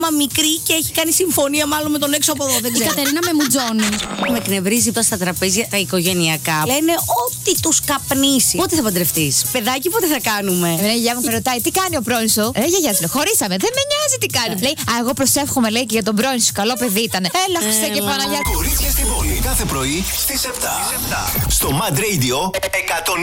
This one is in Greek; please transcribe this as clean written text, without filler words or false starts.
Μα μικρή και έχει κάνει συμφωνία μάλλον με τον έξω από εδώ. Δεν Η ξέρω. Κατερίνα με μουτζώνει. Με εκνευρίζει τώρα στα τραπέζια τα οικογενειακά. Λένε ό,τι τους καπνίσει. Πότε θα παντρευτείς? Παιδάκι, πότε θα κάνουμε? Η γιαγιά μου με ρωτάει τι κάνει ο πρώην σου. Γιαγιά σου, χωρίσαμε. Δεν με νοιάζει τι κάνει. Λέει, εγώ προσεύχομαι, λέει, και για τον πρώην σου. Καλό παιδί ήταν. Έλα, Χριστέ και Παναγιά. Κορίτσια στην πόλη κάθε πρωί στις 7. Στο Mad Radio 100.